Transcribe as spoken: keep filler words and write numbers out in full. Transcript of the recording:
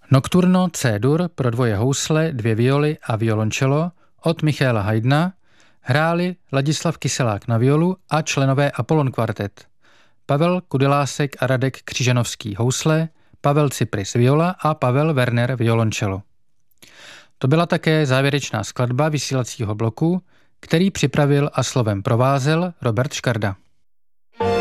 Nocturno C-dur pro dvoje housle, dvě violy a violoncello od Michaela Haydna hráli Ladislav Kyselák na violu a členové Apollon Quartet. Pavel Kudelásek a Radek Křižanovský housle, Pavel Cypris viola a Pavel Werner violoncello. To byla také závěrečná skladba vysílacího bloku, který připravil a slovem provázel Robert Škarda.